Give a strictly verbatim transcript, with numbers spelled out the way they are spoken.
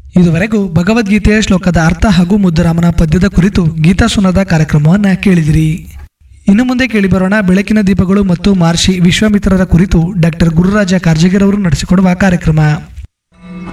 ಇದುವರೆಗೂ ಭಗವದ್ಗೀತೆಯ ಶ್ಲೋಕದ ಅರ್ಥ ಹಾಗೂ ಮುದ್ದುರಾಮನ ಪದ್ಯದ ಕುರಿತು ಗೀತಾ ಸುನದ ಕಾರ್ಯಕ್ರಮವನ್ನು ಕೇಳಿದಿರಿ. ಇನ್ನು ಮುಂದೆ ಕೇಳಿಬರೋಣ ಬೆಳಕಿನ ದೀಪಗಳು ಮತ್ತು ಮಹರ್ಷಿ ವಿಶ್ವಾಮಿತ್ರರ ಕುರಿತು ಡಾಕ್ಟರ್ ಗುರುರಾಜ ಕಾರ್ಜಗಿರವರು ನಡೆಸಿಕೊಡುವ ಕಾರ್ಯಕ್ರಮ.